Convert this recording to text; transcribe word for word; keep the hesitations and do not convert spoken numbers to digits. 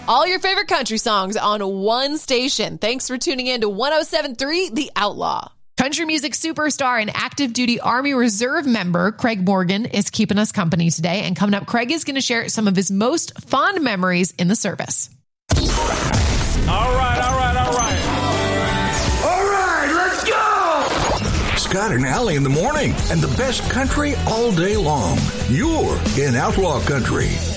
All your favorite country songs on one station. Thanks for tuning in to one oh seven point three The Outlaw. Country music superstar and active duty Army Reserve member Craig Morgan is keeping us company today. And coming up, Craig is going to share some of his most fond memories in the service. All right, all right, all right. All right, let's go! Scott and Allie in the morning, and the best country all day long. You're in Outlaw Country.